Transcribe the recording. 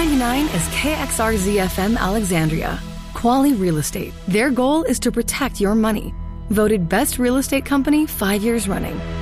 1099 is KXRZ-FM Alexandria. Quali Real Estate. Their goal is to protect your money. Voted Best Real Estate Company 5 years running.